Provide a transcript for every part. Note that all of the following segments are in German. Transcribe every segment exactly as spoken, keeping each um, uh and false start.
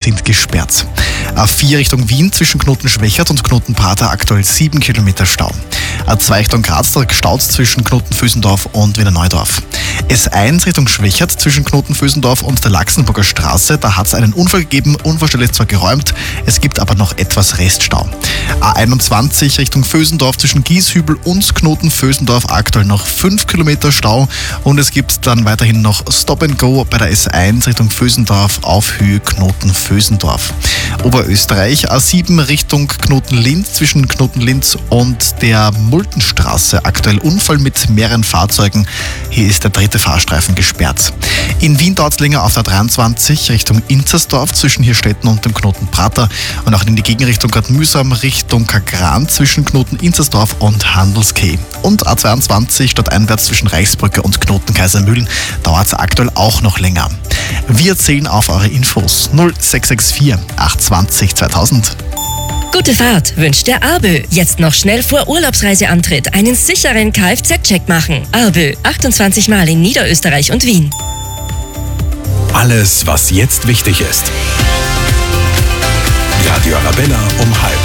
sind gesperrt. A vier Richtung Wien zwischen Knoten Schwächert und Knoten Prater aktuell sieben Kilometer Stau. A zwei Richtung Graz, da staut zwischen Knoten Vösendorf und Wiener Neudorf. S eins Richtung Schwächert zwischen Knoten Vösendorf und der Laxenburger Straße, da hat es einen Unfall gegeben, Unfallstelle ist zwar geräumt, es gibt aber noch etwas Reststau. A einundzwanzig Richtung Vösendorf zwischen Gieshübel und Knoten Vösendorf aktuell noch fünf Kilometer Stau und es gibt dann weiterhin noch Stop and Go bei der S eins Richtung Vösendorf auf Höhe Knoten Vösendorf. Oberösterreich A sieben Richtung Knoten Linz zwischen Knoten Linz und der Multenstraße aktuell Unfall mit mehreren Fahrzeugen. Hier ist der dritte Fahrstreifen gesperrt. In Wien dauert es länger auf der dreiundzwanzig Richtung Inzersdorf zwischen Hirstetten und dem Knoten Prater und auch in die Gegenrichtung gerade mühsam Richtung Kagran zwischen Knoten Inzersdorf und Handelskeh. Und A zweiundzwanzig stadteinwärts zwischen Reichsbrücke und Knoten Kaisermühlen dauert es aktuell auch noch länger. Wir zählen auf eure Infos null sechs sechs vier acht zwei null zweitausend. Gute Fahrt wünscht der ABÖ. Jetzt noch schnell vor Urlaubsreiseantritt einen sicheren Kfz-Check machen. ABÖ, achtundzwanzig Mal in Niederösterreich und Wien. Alles, was jetzt wichtig ist. Radio Arabella um halb.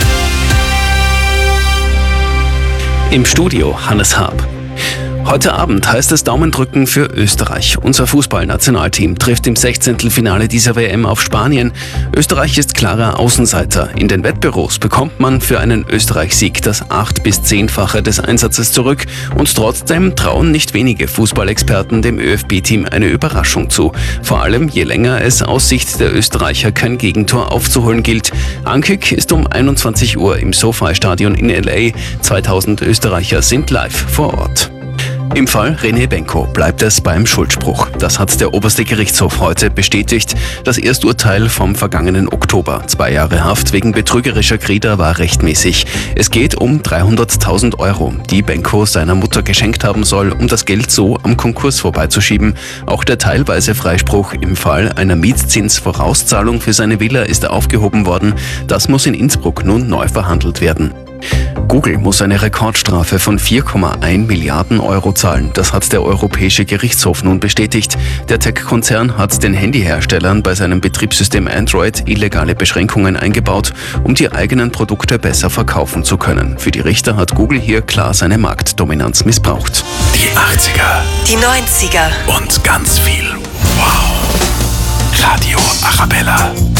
Im Studio Hannes Haab. Heute Abend heißt es Daumendrücken für Österreich. Unser Fußballnationalteam trifft im Sechzehntelfinale dieser W M auf Spanien. Österreich ist klarer Außenseiter. In den Wettbüros bekommt man für einen Österreich-Sieg das acht- bis zehnfache des Einsatzes zurück. Und trotzdem trauen nicht wenige Fußballexperten dem ÖFB-Team eine Überraschung zu. Vor allem, je länger es aus Sicht der Österreicher kein Gegentor aufzuholen gilt. Ankick ist um einundzwanzig Uhr im SoFi-Stadion in L A. zweitausend Österreicher sind live vor Ort. Im Fall René Benko bleibt es beim Schuldspruch. Das hat der oberste Gerichtshof heute bestätigt. Das Ersturteil vom vergangenen Oktober. Zwei Jahre Haft wegen betrügerischer Kreder war rechtmäßig. Es geht um dreihunderttausend Euro, die Benko seiner Mutter geschenkt haben soll, um das Geld so am Konkurs vorbeizuschieben. Auch der teilweise Freispruch im Fall einer Mietzinsvorauszahlung für seine Villa ist aufgehoben worden. Das muss in Innsbruck nun neu verhandelt werden. Google muss eine Rekordstrafe von vier Komma eins Milliarden Euro zahlen. Das hat der Europäische Gerichtshof nun bestätigt. Der Tech-Konzern hat den Handyherstellern bei seinem Betriebssystem Android illegale Beschränkungen eingebaut, um die eigenen Produkte besser verkaufen zu können. Für die Richter hat Google hier klar seine Marktdominanz missbraucht. Die achtziger. Die neunziger. Und ganz viel Wow. Radio Arabella.